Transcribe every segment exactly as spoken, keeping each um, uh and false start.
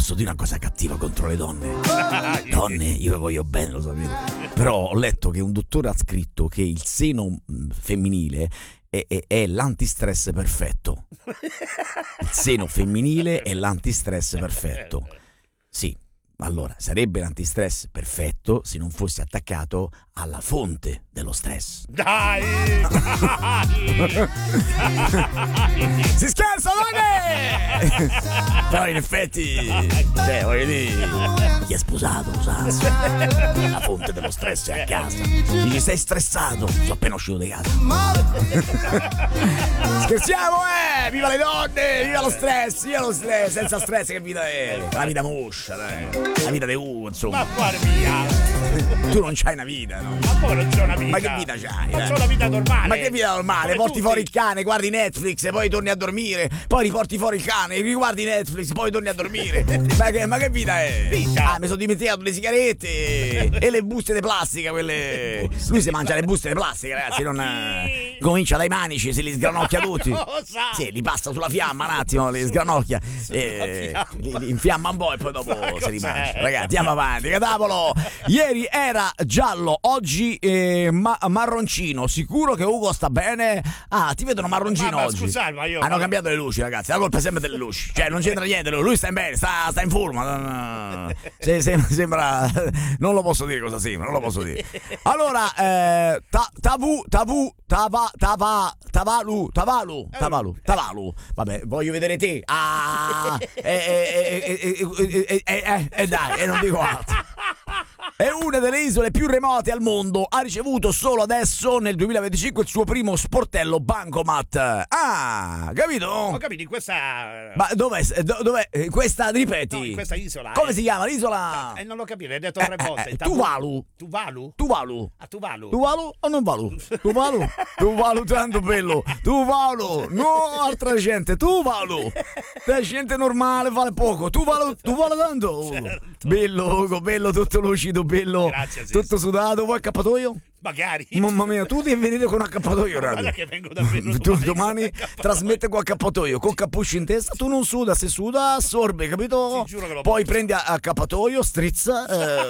posso dire una cosa cattiva contro le donne. Donne, io vi voglio bene, lo sapete. Però ho letto che un dottore ha scritto che il seno mh, femminile è, è, è l'antistress perfetto. Il seno femminile è l'antistress perfetto. Sì, allora sarebbe l'antistress perfetto se non fosse attaccato alla fonte dello stress. Dai! Dai! Si scherza, donne! Però in effetti, cioè, voglio dire, chi è sposato, lo sa. La fonte dello stress è a casa. Dici, sei stressato? Sono appena uscito di casa. Scherziamo, eh! Viva le donne! Viva lo stress! Viva lo stress! Senza stress che vita è? La vita moscia, dai. La vita di uno, insomma. Ma guarda via! Tu non c'hai una vita, no? Ma poi non c'è una vita. Ma che vita c'hai? Non eh? c'è una vita normale. Ma che vita normale? Come porti tutti. fuori il cane, guardi Netflix e poi torni a dormire. Poi riporti fuori il cane, riguardi Netflix, poi torni a dormire. ma, che, ma che vita è? Vita. Ah, mi sono dimenticato le sigarette e le buste di plastica, quelle. Lui si mangia le buste di plastica, ragazzi. Non. Comincia dai manici, se li sgranocchia tutti. Cosa? Sì, li passa sulla fiamma un attimo, li sgranocchia. E li, li infiamma un po' e poi dopo Ma se li cos'è? mangia. Ragazzi, andiamo avanti, Catapolo. Ieri era giallo, oggi eh, ma- marroncino. Sicuro che Ugo sta bene? Ah, ti vedono marroncino Ma- ma oggi. scusate, ma io- Hanno cambiato le luci, ragazzi. La colpa è sempre delle luci. Cioè, non c'entra niente. Lui, lui sta in bene, sta, sta in forma. Se- se- sembra. Non lo posso dire cosa sembra, non lo posso dire. Allora, eh, ta- tavu, tavu, tava, tava, tavalu, tavalu, tavalu, tavalu. Vabbè, voglio vedere te. Ah, eh, eh, eh, eh, eh, eh, eh, eh, dai, e non dico altro. È una delle isole più remote al mondo. Ha ricevuto solo adesso, nel duemilaventicinque, il suo primo sportello bancomat. Ah, capito? Ho capito, in questa... Ma dov'è? do- dov'è? eh, Questa, ripeti. No, in questa isola. Come eh. si chiama l'isola? Eh, non l'ho capito, hai detto tre Eh, volte. eh, Tavu- Tuvalu. Tuvalu? Tuvalu. A Tuvalu. Tuvalu o non valu? Tuvalu? Tuvalu tanto bello. Tuvalu. No, altra gente. Tuvalu. La gente normale vale poco. Tuvalu, Tuvalu tanto. Certo. Bello, Ugo, bello, tutto lucido, bello. Grazie, sì, tutto sudato. Vuoi accappatoio? Magari. Mamma mia, tu devi venire con un accappatoio, Guarda raga. che vengo davvero Tu domani domani con accappatoio. trasmette con accappatoio, con cappuccio in testa, tu non suda, se suda assorbe, capito? Ti giuro che lo Poi posso. prendi a- accappatoio, strizza, eh,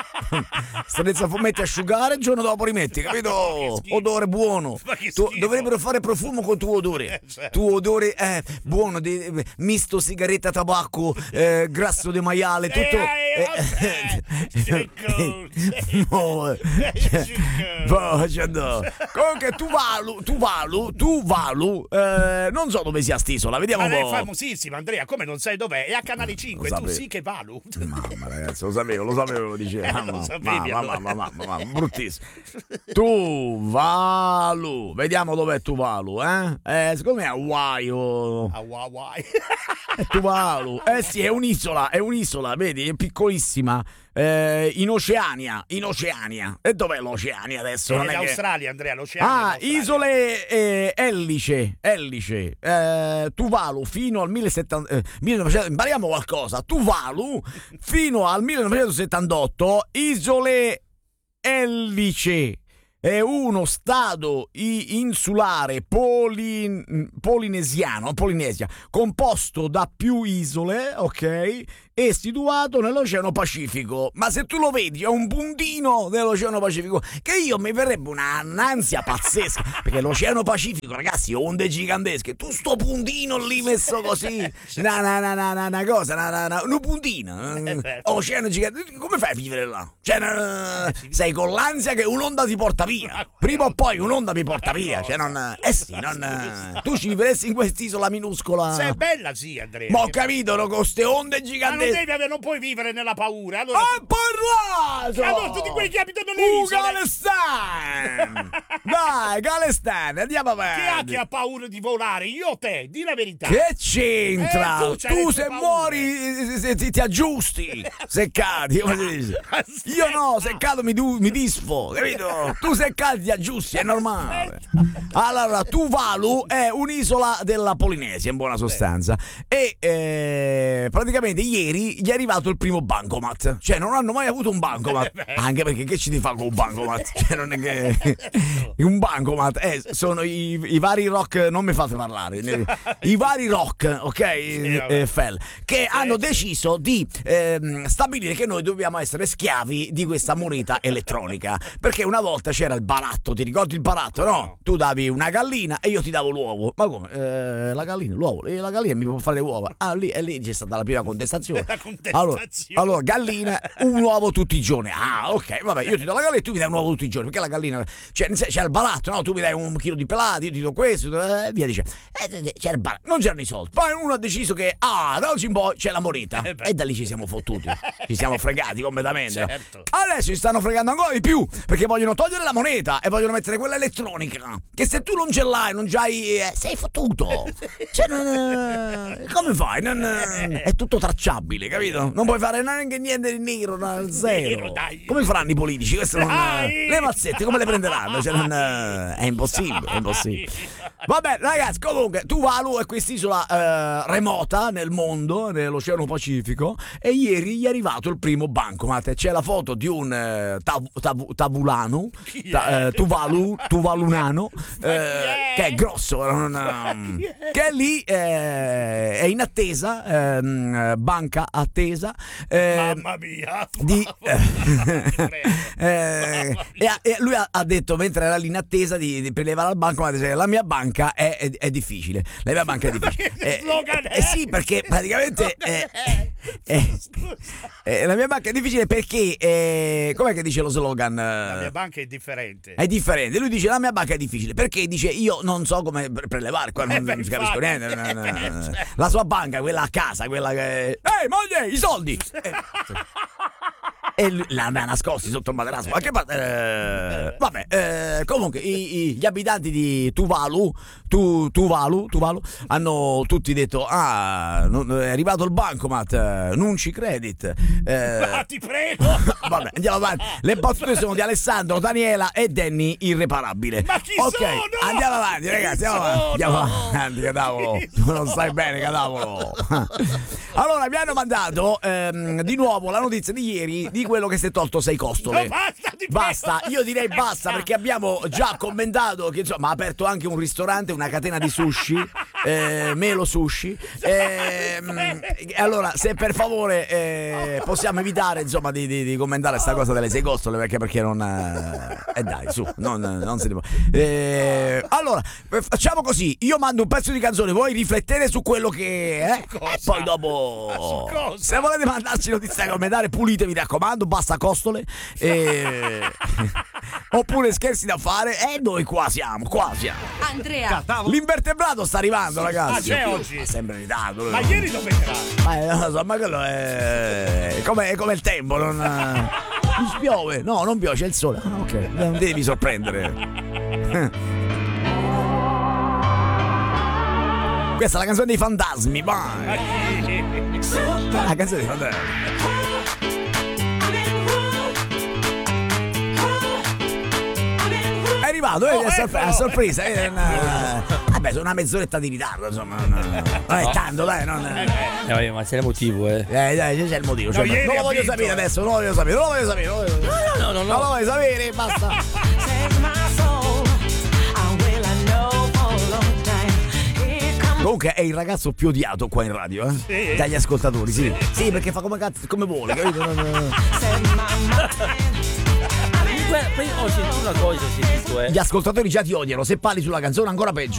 strizza, metti a asciugare, il giorno dopo rimetti, capito? che schifo. Odore buono. Ma che Tu- schifo. dovrebbero fare profumo con tuo odore. Eh, certo. Tuo odore è buono, di, misto sigaretta, tabacco, eh, grasso di maiale, tutto. Eh, eh, eh, eh, no, eh, eh, boh, cioè, no. Comunque Tuvalu, Tuvalu, Tuvalu, eh, non so dove sia st'isola, vediamo Ma un lei è po'. famosissima, Andrea, come non sai dov'è? È a Canale cinque, Lo tu sapevo. sì che valu. Mamma ragazzi, lo sapevo, lo sapevo, lo dicevo. Eh, Mamma, lo sapevi, mamma, allora. mamma, mamma, mamma, bruttissimo. Tuvalu, vediamo dov'è Tuvalu, eh? Eh, secondo me è Hawaii o... Ah, wow, wow. È Tuvalu. Eh sì, è un'isola, è un'isola, vedi, è piccolissima. Eh, in Oceania, in Oceania. E dov'è l'Oceania adesso? È Non è che... l'Australia, Andrea, l'oceano. Ah, dell'Australia. isole eh, Ellice, Ellice, eh, Tuvalu fino al millesettanta, eh, millenovecento, impariamo qualcosa. Tuvalu fino al millenovecentosettantotto, isole Ellice. È uno stato i- insulare polin- polinesiano, Polinesia, composto da più isole, ok? E situato nell'Oceano Pacifico. Ma se tu lo vedi, è un puntino dell'Oceano Pacifico, che io mi verrebbe una- un'ansia pazzesca, perché l'Oceano Pacifico, ragazzi, onde gigantesche. Tu sto puntino lì messo così, na na na na na una cosa, na na na, un puntino, eh, oceano gigante. Come fai a vivere là? Cioè, na- sei con l'ansia che un'onda ti porta via. Prima o poi un'onda mi porta via. Cioè, non, eh sì, non, tu ci vivresti in quest'isola minuscola. Se è bella, sì, Andrea. Ma ho capito, no, con ste onde Ma non gigantesche. devi avere, non puoi vivere nella paura. Allora, Ho parlato! allora tutti quelli che abitano nelle Uh, isole. Galestan! Dai, Galestan, andiamo Chi ha avanti. che ha paura di volare? Io o te? Di la verità. Che c'entra? Eh, tu c'hai le tu tue se paure. muori se ti, ti aggiusti, seccati, come si dice? Io no, seccato mi, du- mi disfo, capito? Tu seccato ti aggiusti, è normale. Allora, Tuvalu è un'isola della Polinesia, in buona sostanza. E eh, praticamente ieri gli è arrivato il primo bancomat. Cioè, non hanno mai avuto un bancomat. Anche perché che ci ti fa con un bancomat? Cioè, non è che. Un bancomat, eh, sono i, i vari rock. Non mi fate parlare. I vari rock, ok? Eh, Fel, che hanno deciso di ehm, stabilire che noi dobbiamo essere schiavi di questa moneta elettronica. Perché una volta c'era il baratto, ti ricordi il baratto, no? Tu davi una gallina e io ti davo l'uovo. Ma come? Eh, la gallina, l'uovo, e la gallina mi può fare le uova. Ah, lì, e lì c'è stata la prima contestazione. La contestazione. Allora, allora, gallina, un uovo tutti i giorni. Ah, ok, vabbè, io ti do la gallina e tu mi dai un uovo tutti i giorni. Perché la gallina, cioè, c'è il baratto, no? Tu mi dai un chilo di pelati, io ti do questo, e via dice. Eh, c'era il baratto, non c'erano i soldi. Poi uno ha deciso che, ah, da oggi in poi c'è la moneta. E da lì ci siamo fottuti, ci siamo fregati completamente. Certo. Adesso ci stanno fregando ancora di più, perché vogliono togliere la moneta e vogliono mettere quella elettronica. Che se tu non ce l'hai, non c'hai, eh, sei fottuto. Cioè, non, come fai? Non, è tutto tracciabile, capito? Non puoi fare neanche niente di nero, no, zero. Come faranno i politici? Questo non, le mazzette come le prenderanno? Cioè, non, è impossibile, è impossibile. Vabbè, ragazzi, comunque Tuvalu è quest'isola eh, remota nel mondo, nell'Oceano Pacifico, e ieri gli è arrivato il primo bancomat. C'è la foto di un eh, tav- tav- tavulano, ta- eh, Tuvalu, tuvalunano, eh, che è grosso, non, che è lì, eh, è in attesa, eh, banca attesa. Eh, Mamma mia! Di, eh, eh, e, ha, e lui ha, ha detto, mentre era lì in attesa di, di prelevare al bancomat, la mia banca è, è, è difficile. La mia banca è difficile. Eh, eh, sì, perché praticamente eh, eh, eh, la mia banca è difficile perché eh, com'è che dice lo slogan? La mia banca è differente. È differente. Lui dice la mia banca è difficile perché dice io non so come prelevare, qua non, Eh beh, non si capisco infatti. niente. No, no, no. La sua banca, quella a casa, quella che ehi moglie, i soldi! Eh, e lui l'ha nascosti sotto il materasso. Ma che pa- eh, vabbè, eh, comunque i, i, gli abitanti di Tuvalu, tu, Tuvalu, Tuvalu hanno tutti detto: ah, non, è arrivato il bancomat, non ci credit. Eh, Ma ti prego! Vabbè, andiamo avanti. Le battute sono di Alessandro, Daniela e Danny Irreparabile. Ma chi ok, sono? andiamo avanti, Chi ragazzi. Andiamo avanti, sono? andiamo avanti, cadavolo. Tu non stai bene, cadavolo. Allora, mi hanno mandato ehm, di nuovo la notizia di ieri di quello che si è tolto sei costole. No, basta, ti Basta, prego. io direi basta perché abbiamo già commentato che insomma ha aperto anche un ristorante, una catena di sushi, eh, Melo Sushi. Ehm, allora, se per favore eh, possiamo evitare insomma di, di, di commentare questa cosa delle sei costole perché, perché non. Eh, eh dai, su, non, non si può. Eh, allora, facciamo così: io mando un pezzo di canzone, voi riflettete su quello che è, eh, e poi dopo. Se volete mandarci notizie da commentare, pulite, mi raccomando, basta costole. Eh, oppure scherzi da fare, e noi qua siamo, qua siamo. Andrea, L'invertebrato sta arrivando, ragazzi. Ah, c'è oggi? Ma sembra in ritardo. Ma ieri dove era? Ma eh, non lo so, ma quello è come, è come il tempo, non non piove. No, non piove, c'è il sole. Ah, ok, non devi sorprendere. Questa è la canzone dei fantasmi, vai. La canzone dei fantasmi. È arrivato, eh, Oh, a, sorpre- eccolo. a sorpresa. Eh, una... Vabbè, sono una mezz'oretta di ritardo, insomma. Non, non è tanto, dai. Non... Eh, ma c'è il motivo, eh. Eh, dai, c'è il motivo. Cioè, No, ieri non lo ha voglio vinto, sapere eh. adesso, non lo voglio sapere, non lo voglio sapere. Non lo voglio sapere. No, no, no, Non lo voglio sapere, basta. Comunque è il ragazzo più odiato qua in radio, eh? Sì. Dagli ascoltatori, sì. Sì, perché fa come cazzo, come vuole, capito? Non- Comunque, poi ho sentito una cosa, ho sentito, eh. Gli ascoltatori già ti odiano, se parli sulla canzone ancora peggio.